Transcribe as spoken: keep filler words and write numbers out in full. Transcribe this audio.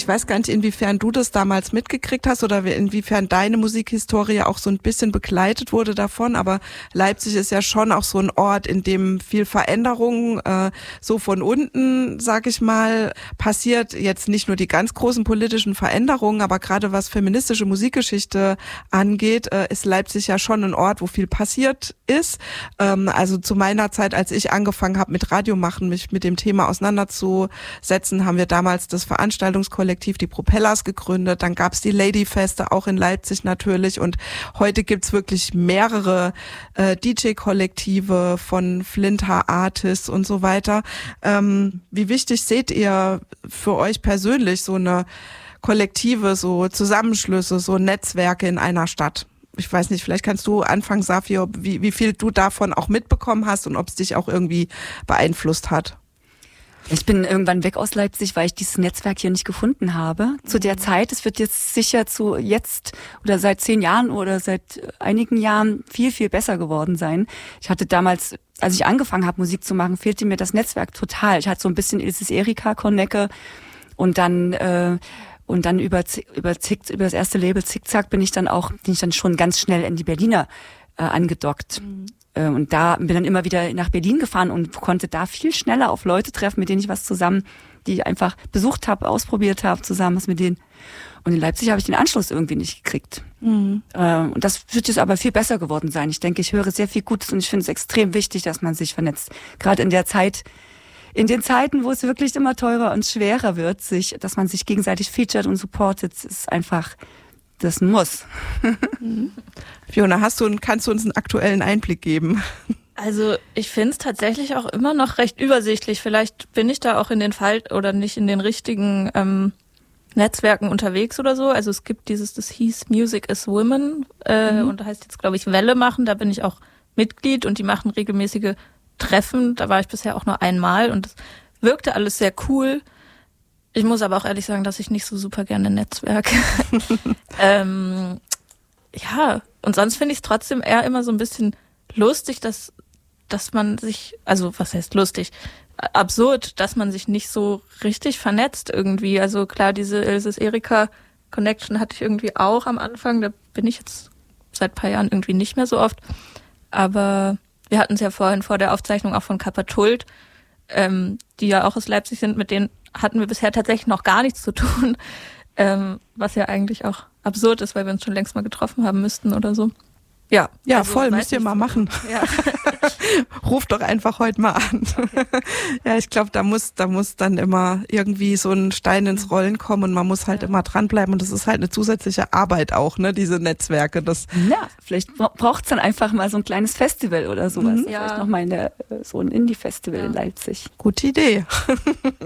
Ich weiß gar nicht, inwiefern du das damals mitgekriegt hast oder inwiefern deine Musikhistorie auch so ein bisschen begleitet wurde davon, aber Leipzig ist ja schon auch so ein Ort, in dem viel Veränderung äh, so von unten, sag ich mal, passiert. Jetzt nicht nur die ganz großen politischen Veränderungen, aber gerade was feministische Musikgeschichte angeht, äh, ist Leipzig ja schon ein Ort, wo viel passiert ist. Ähm, also zu meiner Zeit, als ich angefangen habe mit Radio machen, mich mit dem Thema auseinanderzusetzen, haben wir damals das Veranstaltungskollektiv Die Propellers gegründet. Dann gab es die Ladyfeste auch in Leipzig natürlich und heute gibt's wirklich mehrere äh, D J-Kollektive von Flinter Artists und so weiter. Ähm, wie wichtig seht ihr für euch persönlich so eine Kollektive, so Zusammenschlüsse, so Netzwerke in einer Stadt? Ich weiß nicht, vielleicht kannst du anfangen, Safi, ob, wie, wie viel du davon auch mitbekommen hast und ob es dich auch irgendwie beeinflusst hat. Ich bin irgendwann weg aus Leipzig, weil ich dieses Netzwerk hier nicht gefunden habe. Zu der Zeit, es wird jetzt sicher zu jetzt oder seit zehn Jahren oder seit einigen Jahren viel, viel besser geworden sein. Ich hatte damals, als ich angefangen habe, Musik zu machen, fehlte mir das Netzwerk total. Ich hatte so ein bisschen Ilses Erika Konecke und dann äh, und dann über über Zick, über das erste Label Zickzack bin ich dann auch, bin ich dann schon ganz schnell in die Berliner äh, angedockt. Mhm. Und da bin dann immer wieder nach Berlin gefahren und konnte da viel schneller auf Leute treffen, mit denen ich was zusammen, die ich einfach besucht habe, ausprobiert habe, zusammen was mit denen. Und in Leipzig habe ich den Anschluss irgendwie nicht gekriegt. Mhm. Und das wird jetzt aber viel besser geworden sein. Ich denke, ich höre sehr viel Gutes und ich finde es extrem wichtig, dass man sich vernetzt. Gerade in der Zeit, in den Zeiten, wo es wirklich immer teurer und schwerer wird, sich, dass man sich gegenseitig featured und supportet, ist einfach das muss. Fiona, hast du, kannst du uns einen aktuellen Einblick geben? Also ich finde es tatsächlich auch immer noch recht übersichtlich. Vielleicht bin ich da auch in den Fall oder nicht in den richtigen ähm, Netzwerken unterwegs oder so. Also es gibt dieses, das hieß Music is Women äh, mhm. und da heißt jetzt, glaube ich, Welle machen. Da bin ich auch Mitglied und die machen regelmäßige Treffen. Da war ich bisher auch nur einmal und das wirkte alles sehr cool. Ich muss aber auch ehrlich sagen, dass ich nicht so super gerne netzwerke. ähm, ja, und sonst finde ich es trotzdem eher immer so ein bisschen lustig, dass dass man sich, also was heißt lustig, absurd, dass man sich nicht so richtig vernetzt irgendwie. Also klar, diese Ilses Erika Connection hatte ich irgendwie auch am Anfang. Da bin ich jetzt seit ein paar Jahren irgendwie nicht mehr so oft. Aber wir hatten es ja vorhin vor der Aufzeichnung auch von Kappa Tult, ähm, die ja auch aus Leipzig sind, mit denen hatten wir bisher tatsächlich noch gar nichts zu tun, ähm, was ja eigentlich auch absurd ist, weil wir uns schon längst mal getroffen haben müssten oder so. Ja, ja, also, voll, müsst ihr mal machen. Ja. Ruf doch einfach heute mal an. Okay. Ja, ich glaube, da muss, da muss dann immer irgendwie so ein Stein ins Rollen kommen und man muss halt ja. immer dranbleiben und das ist halt eine zusätzliche Arbeit auch, ne, diese Netzwerke. Das ja, vielleicht braucht's dann einfach mal so ein kleines Festival oder sowas. Mhm. Ja. Vielleicht noch mal eine, so ein Indie-Festival ja. in Leipzig. Gute Idee.